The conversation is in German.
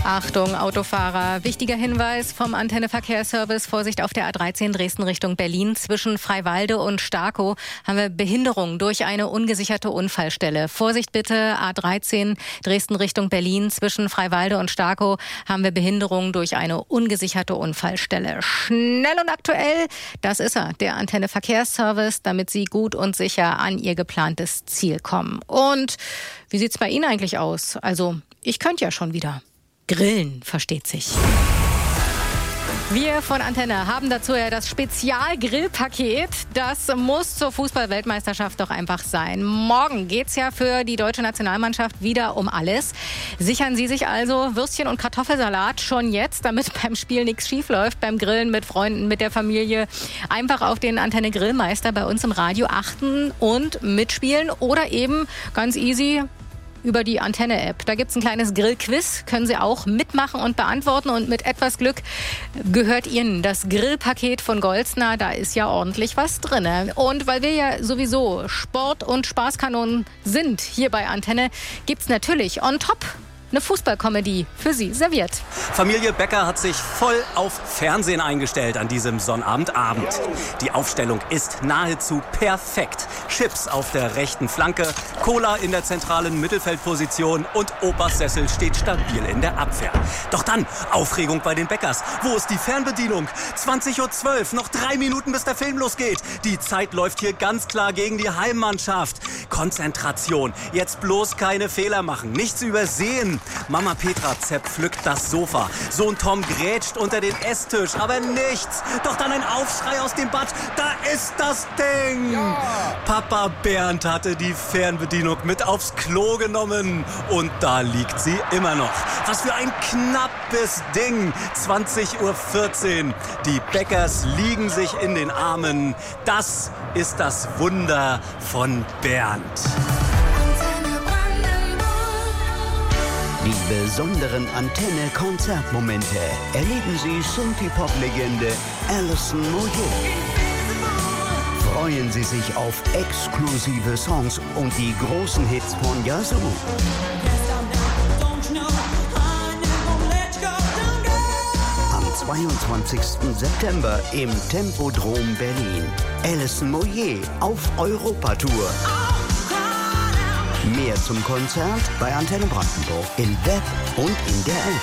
Achtung, Autofahrer. Wichtiger Hinweis vom Antenne Verkehrsservice. Vorsicht auf der A13 Dresden Richtung Berlin. Zwischen Freiwalde und Starkow haben wir Behinderung durch eine ungesicherte Unfallstelle. Vorsicht bitte, A13 Dresden Richtung Berlin. Zwischen Freiwalde und Starkow haben wir Behinderung durch eine ungesicherte Unfallstelle. Schnell und aktuell, das ist er, der Antenne Verkehrsservice, damit Sie gut und sicher an Ihr geplantes Ziel kommen. Und wie sieht's bei Ihnen eigentlich aus? Also, ich könnte ja schon wieder. Grillen, versteht sich. Wir von Antenne haben dazu ja das Spezialgrillpaket. Das muss zur Fußball-Weltmeisterschaft doch einfach sein. Morgen geht's ja für die deutsche Nationalmannschaft wieder um alles. Sichern Sie sich also Würstchen und Kartoffelsalat schon jetzt, damit beim Spiel nichts schief läuft, beim Grillen mit Freunden, mit der Familie. Einfach auf den Antenne Grillmeister bei uns im Radio achten und mitspielen oder eben ganz easy über die Antenne-App. Da gibt's ein kleines Grillquiz, können Sie auch mitmachen und beantworten. Und mit etwas Glück gehört Ihnen das Grillpaket von Goldsner. Da ist ja ordentlich was drin. Und weil wir ja sowieso Sport- und Spaßkanonen sind hier bei Antenne, gibt's natürlich on top eine Fußballkomödie für Sie serviert. Familie Becker hat sich voll auf Fernsehen eingestellt an diesem Sonnabendabend. Die Aufstellung ist nahezu perfekt. Chips auf der rechten Flanke, Cola in der zentralen Mittelfeldposition und Opas Sessel steht stabil in der Abwehr. Doch dann Aufregung bei den Beckers. Wo ist die Fernbedienung? 20:12 Uhr, noch 3 Minuten, bis der Film losgeht. Die Zeit läuft hier ganz klar gegen die Heimmannschaft. Konzentration, jetzt bloß keine Fehler machen, nichts übersehen. Mama Petra zerpflückt das Sofa. Sohn Tom grätscht unter den Esstisch, aber nichts. Doch dann ein Aufschrei aus dem Bad. Da ist das Ding! Ja. Papa Bernd hatte die Fernbedienung mit aufs Klo genommen. Und da liegt sie immer noch. Was für ein knappes Ding. 20:14 Uhr. Die Beckers liegen sich in den Armen. Das ist das Wunder von Bernd. Die besonderen Antenne-Konzertmomente erleben Sie Synthie-Pop-Legende Alison Moyet. Freuen Sie sich auf exklusive Songs und die großen Hits von Yazoo. Am 22. September im Tempodrom Berlin. Alison Moyet auf Europatour. Mehr zum Konzert bei Antenne Brandenburg im Web und in der App.